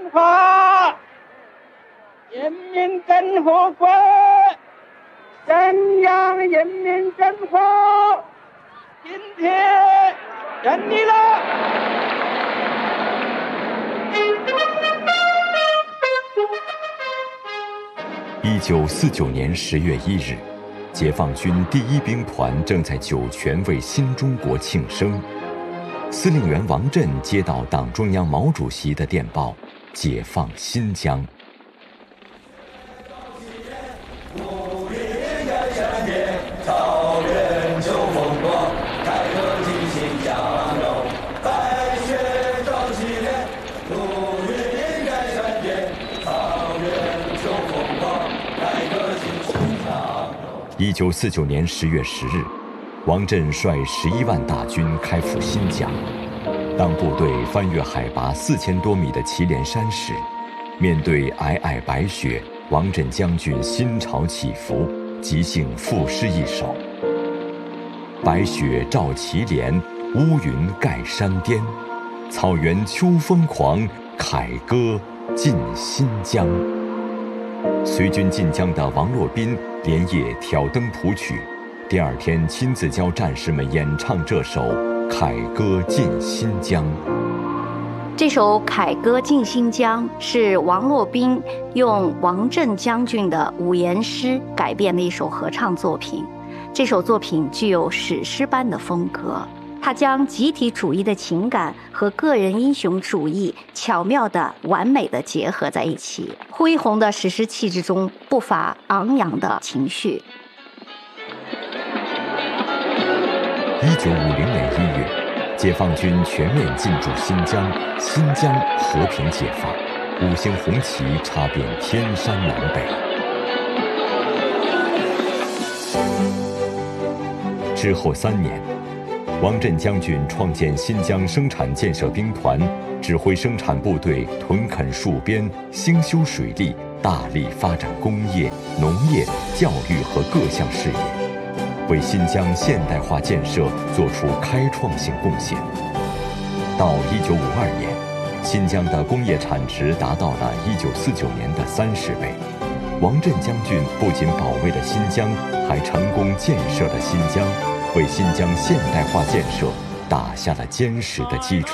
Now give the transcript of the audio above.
华人民共和国沈阳人民政府今天成立了。 1949年10月1日，解放军第一兵团正在酒泉为新中国庆生。司令员王震接到党中央毛主席的电报，解放新疆。1949年10月10日，王震率11万大军开赴新疆。当部队翻越海拔4000多米的祁连山时，面对皑皑白雪，王震将军心潮起伏，即兴赋诗一首：白雪罩祁连，乌云盖山巅，草原秋疯狂，凯歌进新疆。随军进疆的王洛宾连夜挑灯谱曲，第二天亲自教战士们演唱这首《凯歌进新疆》。 这首《凯歌进新疆》是王洛宾用王震将军的五言诗改编的一首合唱作品。这首作品具有史诗般的风格，它将集体主义的情感和个人英雄主义巧妙地、完美地结合在一起，恢宏的史诗气质中不乏昂扬的情绪。 1950年1月，解放军全面进驻新疆，新疆和平解放，5星红旗插遍天山南北。之后3年，王震将军创建新疆生产建设兵团，指挥生产部队屯垦戍边，兴修水利，大力发展工业、农业、教育和各项事业，为新疆现代化建设做出开创性贡献。到1952年，新疆的工业产值达到了1949年的30倍。王震将军不仅保卫了新疆，还成功建设了新疆，为新疆现代化建设打下了坚实的基础。